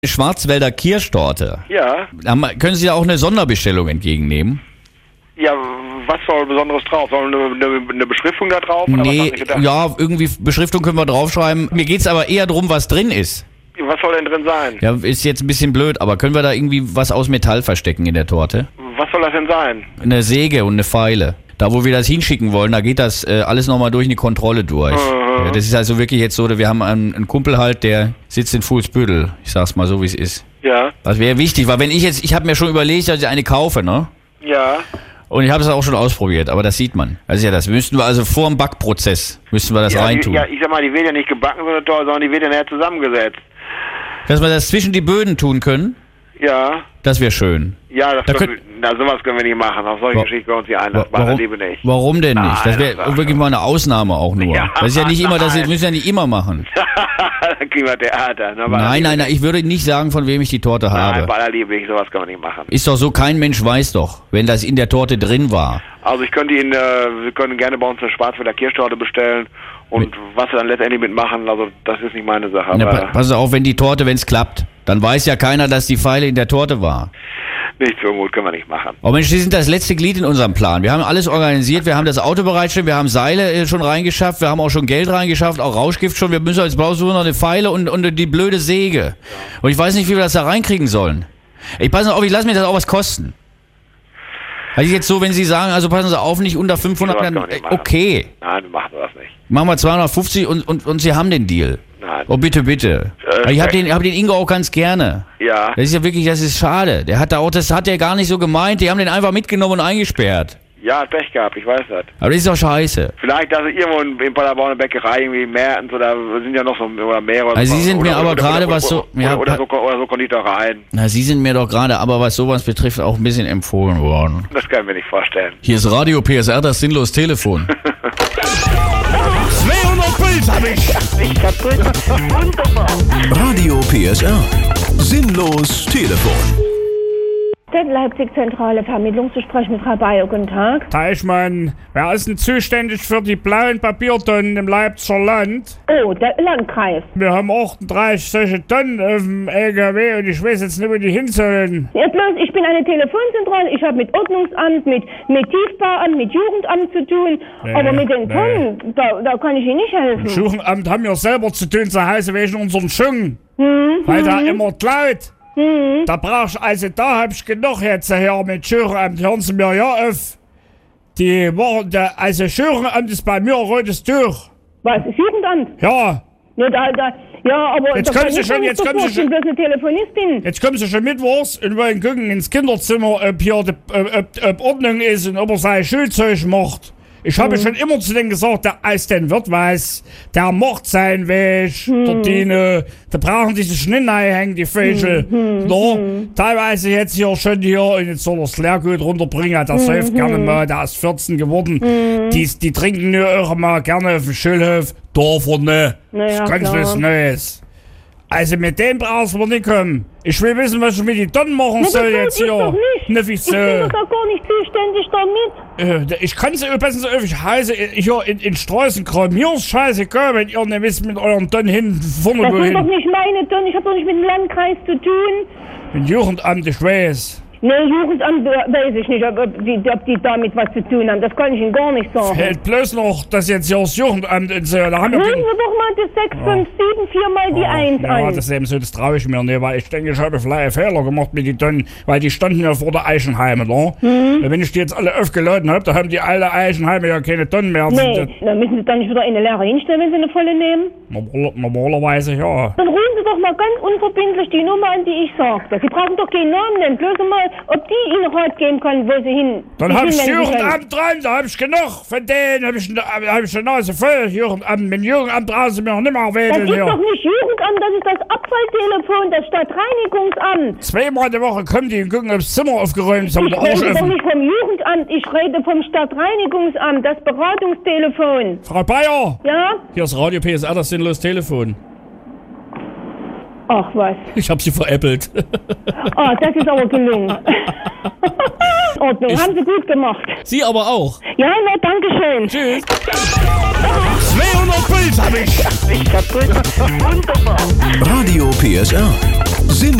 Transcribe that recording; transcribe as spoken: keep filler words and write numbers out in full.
Schwarzwälder Kirschtorte. Ja. Können Sie da auch eine Sonderbestellung entgegennehmen? Ja, was soll Besonderes drauf? Soll eine, eine, eine Beschriftung da drauf? Oder Nee, was hast ja, irgendwie Beschriftung können wir draufschreiben. Mir geht's aber eher darum, was drin ist. Was soll denn drin sein? Ja, ist jetzt ein bisschen blöd, aber können wir da irgendwie was aus Metall verstecken in der Torte? Was soll das denn sein? Eine Säge und eine Feile. Da, wo wir das hinschicken wollen, da geht das äh, alles nochmal durch eine Kontrolle durch. Mhm. Ja, das ist also wirklich jetzt so, wir haben einen, einen Kumpel halt, der sitzt in Fuhlsbüttel. Ich sag's mal so, wie es ist. Ja. Das wäre wichtig, weil wenn ich jetzt, ich habe mir schon überlegt, dass ich eine kaufe, ne? Ja. Und ich habe es auch schon ausprobiert, aber das sieht man. Also ja, das müssten wir also vor dem Backprozess, müssten wir das ja, reintun. Die, ja, ich sag mal, die wird ja nicht gebacken, so eine Torte, sondern die wird ja näher zusammengesetzt. Dass wir das zwischen die Böden tun können, Ja. das wäre schön. Ja, das Da können könnt- wir, na, sowas können wir nicht machen. Auf solche Wa- Geschichten können wir uns nicht einlassen. Wa- Warum? Liebe nicht. Warum denn nicht? Das Nein, wäre das- wirklich mal eine Ausnahme auch nur. Ja, Das ist ja nicht immer, das nein. müssen wir ja nicht immer machen. Dann kriegen wir Theater. Ne? Bei aller Nein, Liebe nein, nein, nicht. ich würde nicht sagen, von wem ich die Torte Nein, habe. bei aller Liebe nicht. Sowas können wir nicht machen. Ist doch so, kein Mensch weiß doch, wenn das in der Torte drin war. Also ich könnte Ihnen, äh, wir können gerne bei uns eine Schwarzwälder Kirschtorte bestellen und was wir dann letztendlich mitmachen, also das ist nicht meine Sache. Na, Aber pa- pass auf, wenn die Torte, wenn es klappt, dann weiß ja keiner, dass die Feile in der Torte war. nicht so gut, können wir nicht machen. Oh Mensch, Sie sind das letzte Glied in unserem Plan. Wir haben alles organisiert, wir haben das Auto bereitstellen, wir haben Seile äh, schon reingeschafft, wir haben auch schon Geld reingeschafft, auch Rauschgift schon. Wir müssen jetzt brauchen wir noch eine Feile und, und die blöde Säge. Und ich weiß nicht, wie wir das da reinkriegen sollen. Ich passe auf, ich lasse mir das auch was kosten. Also jetzt so, wenn Sie sagen, also passen Sie auf, nicht unter fünfhundert, Sowas dann, kann man nicht äh, machen. okay. Nein, wir machen das nicht. Machen wir zweihundertfünfzig und, und, und Sie haben den Deal. Nein. Oh, bitte, bitte. Äh, ich habe den, hab den Ingo auch ganz gerne. Ja. Das ist ja wirklich, das ist schade. Der hat da auch, das hat er gar nicht so gemeint. Die haben den einfach mitgenommen und eingesperrt. Ja, hat Pech gehabt, ich weiß das. Aber das ist doch scheiße. Vielleicht, dass irgendwo in, in Paderborn eine Bäckerei, irgendwie Mertens oder sind ja noch so oder mehrere. Also Sie sind oder, mir aber oder, gerade oder, was so- Oder, ja, oder, so, oder so Konditoreien. Na, Sie sind mir doch gerade, aber was sowas betrifft, auch ein bisschen empfohlen worden. Das können wir nicht vorstellen. Hier ist Radio P S R, das sinnlos Telefon. zweihundert Puls hab ich. Ich kaputt. Wunderbar. Radio P S R. Sinnlos Telefon. Leipzig-Zentrale Vermittlung, zu sprechen mit Frau Bayer. Guten Tag. Teichmann, wer ist denn zuständig für die blauen Papiertonnen im Leipziger Land? Oh, der Landkreis. Wir haben achtunddreißig solche Tonnen auf dem L K W und ich weiß jetzt nicht, wo die hin sollen. Ja, bloß, ich bin eine Telefonzentrale. Ich habe mit Ordnungsamt, mit, mit Tiefbauamt, mit Jugendamt zu tun. Nee, aber mit den nee. Tonnen, da, da kann ich Ihnen nicht helfen. Das Jugendamt haben wir selber zu tun, zu heißen wegen unseren Schungen. Hm, Weil da hm, immer klaut. hm. Da brauch ich, also da hab ich genug jetzt hier mit Jugendamt. Hören Sie mir ja auf. Die Woche, der, also Jugendamt ist bei mir ein rotes Tuch. Was, ist Jugendamt? Ja. Ja, da, da, ja, aber Jetzt da kommen kann Sie ich schon, doch nicht jetzt so kommen Sie vor, ich bin schon. bloß eine Telefonistin. Jetzt kommen sie schon mittwochs und wollen gucken ins Kinderzimmer, ob hier die, ob, ob, ob Ordnung ist und ob er sein Schulzeug macht. Ich habe Mhm. schon immer zu denen gesagt, der als den wird weiß, der macht seinen Weg, Mhm. der Dino, da brauchen die sich nicht hängen, die Vögel. Mhm. No, teilweise jetzt hier schon hier und jetzt soll er das Lehrgut runterbringen, der Mhm. säuft gerne mal, der ist vierzehn geworden. Die, die trinken nur auch mal gerne auf dem Schulhof, Dorfer ne, Na ja, das ist ganz klar. was Neues. Also mit dem brauchst du nicht kommen. Ich will wissen, was ich mit den Tonnen machen Na, das soll tut jetzt ich hier. doch nicht. Ne, Ich wieso? bin doch da gar nicht zuständig damit. Äh, ich kann sie passen Sie auf, ich heiße hier in, in Straßenkram. Mir ist scheißegal, wenn ihr nicht wisst mit euren Tonnen hin vorne Das sind doch wohin. nicht meine Tonnen. Ich habe doch nicht mit dem Landkreis zu tun. Mit Jugendamt, ich weiß. Nee, Jugendamt äh, weiß ich nicht, ob, ob, die, ob die damit was zu tun haben. Das kann ich Ihnen gar nicht sagen. Fällt bloß noch, dass jetzt hier das Jugendamt und so. Da haben wir Hören kein- Sie doch mal das sechs fünf sieben vier mal die eins ja, an. das ist eben so, das traue ich mir nicht, weil ich denke, ich habe vielleicht einen Fehler gemacht mit den Tonnen, weil die standen ja vor der Eichenheime, ne? Mhm. Wenn ich die jetzt alle aufgeladen habe, da haben die alle Eichenheime ja keine Tonnen mehr. Nee, dann müssen Sie dann nicht wieder eine leere hinstellen, wenn Sie eine volle nehmen. Normal, normalerweise ja. Dann rufen Sie doch mal ganz unverbindlich die Nummer an, die ich sagte. Sie brauchen doch keinen Namen nennen, bloß mal, ob die Ihnen Rat geben kann, wo Sie hin. Dann Sie hab ich hinwenden können. Jugendamt dran, da hab ich genug von denen, hab ich, hab ich die Nase voll. Jugendamt, mit Jugendamt brauchen sie mir noch nicht mehr Das wählen ist hier. doch nicht Jugendamt, das ist das Abfalltelefon, das Stadtreinigungsamt. Zweimal die Woche kommen die und gucken, ob das Zimmer aufgeräumt ist, haben Ich den Arsch rede doch offen. nicht vom Jugendamt, ich rede vom Stadtreinigungsamt, das Beratungstelefon. Frau Bayer, Ja? Hier ist Radio P S R, das sinnlos Telefon. Ach was. Ich habe sie veräppelt. Oh, das ist aber gelungen. Ordnung, haben Sie gut gemacht. Sie aber auch. Ja, na, danke schön. Tschüss. zweihundert Puls hab ich. Ich kaputt. Wunderbar. Radio P S R. Sinn